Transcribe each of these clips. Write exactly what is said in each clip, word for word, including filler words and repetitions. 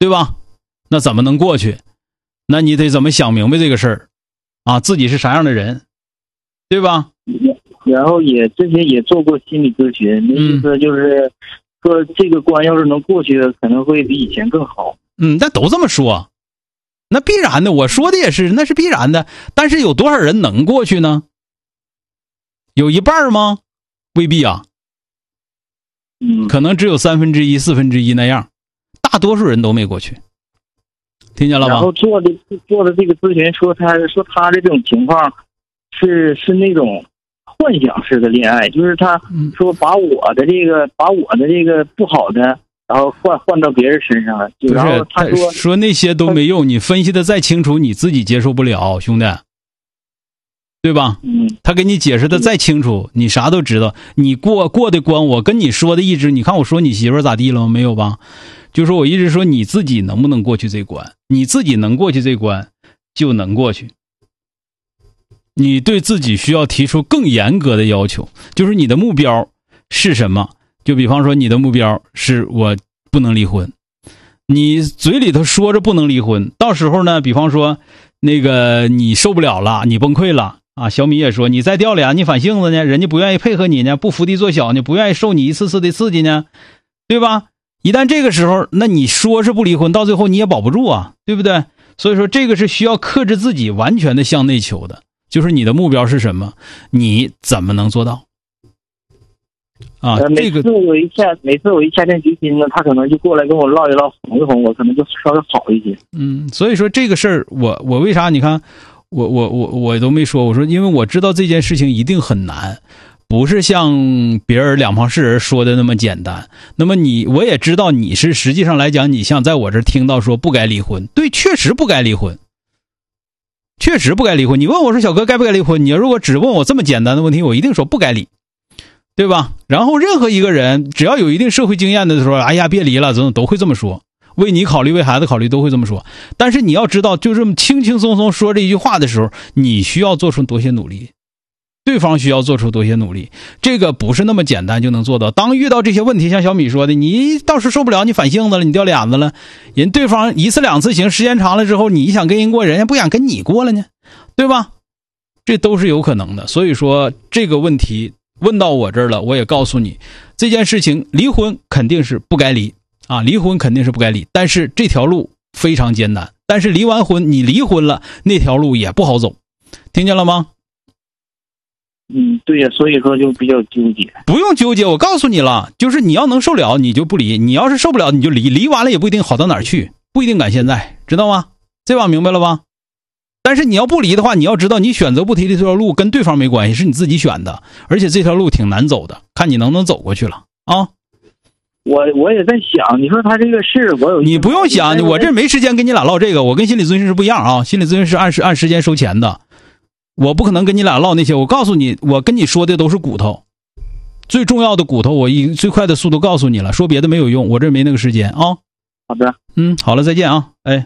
对吧？那怎么能过去？那你得怎么想明白这个事儿啊？自己是啥样的人，对吧？ 然后也之前也做过心理咨询，那意思就是说这个关要是能过去，可能会比以前更好。 嗯，那都这么说，那必然的。我说的也是，那是必然的。但是有多少人能过去呢？有一半吗？未必啊。 嗯， 可能只有三分之一、四分之一那样，大多数人都没过去。听见了吗？ 然后做的做的这个咨询说他说他的这种情况是是那种幻想式的恋爱，就是他说把我的这个把我的这个不好的，然后换换到别人身上，就然后他说说那些都没用，你分析的再清楚，你自己接受不了，兄弟，对吧？ 嗯， 他给你解释的再清楚，你啥都知道，你过过的关，我跟你说的一直，你看我说你媳妇儿咋地了吗？没有吧？就说我一直说你自己能不能过去这关，你自己能过去这关就能过去。你对自己需要提出更严格的要求，就是你的目标是什么？就比方说你的目标是我不能离婚，你嘴里头说着不能离婚，到时候呢，比方说那个你受不了了，你崩溃了啊。小米也说你再掉脸，你反性子呢，人家不愿意配合你呢，不伏低做小呢，不愿意受你一次次的刺激呢，对吧？一旦这个时候，那你说是不离婚，到最后你也保不住啊，对不对？所以说这个是需要克制自己，完全的向内求的，就是你的目标是什么，你怎么能做到啊？ 呃、每次我一下每次我一下定决心呢，他可能就过来跟我唠一唠，哄一哄我，可能就稍微好一些。 嗯，所以说这个事儿，我我为啥你看我我我我都没说，我说因为我知道这件事情一定很难。不是像别人两旁是人说的那么简单。那么你我也知道你是实际上来讲，你像在我这儿听到说不该离婚，对，确实不该离婚，确实不该离婚。你问我说小哥该不该离婚，你如果只问我这么简单的问题，我一定说不该离，对吧？然后任何一个人只要有一定社会经验的时候，哎呀别离了，都会这么说，为你考虑为孩子考虑都会这么说。但是你要知道，就这么轻轻松松说这一句话的时候，你需要做出多些努力，对方需要做出多些努力，这个不是那么简单就能做到。当遇到这些问题，像小米说的，你到时受不了，你反性子了，你掉脸子了，人对方一次两次行，时间长了之后，你想跟人过，人家不想跟你过了呢，对吧？这都是有可能的。所以说这个问题问到我这儿了，我也告诉你，这件事情离婚肯定是不该离啊，离婚肯定是不该离，但是这条路非常艰难，但是离完婚你离婚了，那条路也不好走，听见了吗？ 嗯，对呀，所以说就比较纠结。 不用纠结，我告诉你了，就是你要能受了，你就不离；你要是受不了，你就离。离完了也不一定好到哪儿去，不一定赶现在，知道吗？这把明白了吧？但是你要不离的话，你要知道，你选择不离这条路跟对方没关系，是你自己选的，而且这条路挺难走的，看你能不能走过去了啊。 我我也在想，你说他这个事，我有你不用想，我这没时间跟你俩唠这个，我跟心理咨询师不一样啊，心理咨询师按时按时间收钱的。我不可能跟你俩唠那些，我告诉你，我跟你说的都是骨头，最重要的骨头，我以最快的速度告诉你了，说别的没有用，我这没那个时间啊。 好的， 嗯，好了，再见啊，哎。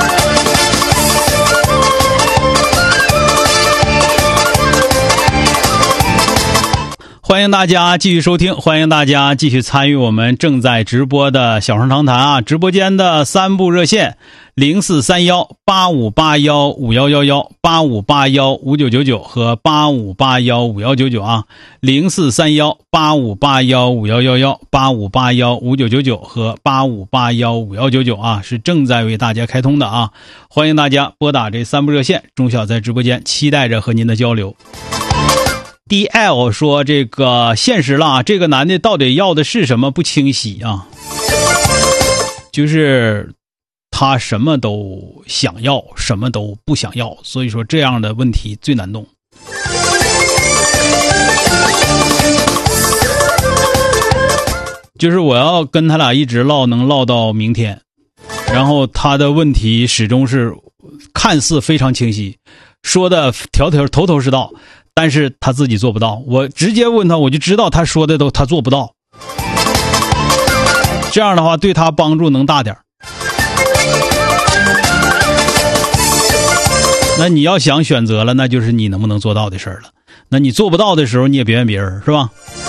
欢迎大家继续收听，欢迎大家继续参与我们正在直播的小声长谈啊！直播间的三部热线零四三幺八五八幺五幺幺幺、八五八幺五九九九和八五八幺五幺九九啊，零四三幺八五八幺五幺幺幺、八五八幺五九九九和八五八幺五幺九九啊，是正在为大家开通的啊！欢迎大家拨打这三部热线，钟晓在直播间期待着和您的交流。D L 说这个现实了，这个男的到底要的是什么不清晰啊，就是他什么都想要，什么都不想要，所以说这样的问题最难弄。就是我要跟他俩一直唠，能唠到明天，然后他的问题始终是看似非常清晰，说的条条头头是道，但是他自己做不到。我直接问他，我就知道他说的都他做不到。这样的话对他帮助能大点。那你要想选择了，那就是你能不能做到的事儿了。那你做不到的时候，你也别怨别人，是吧？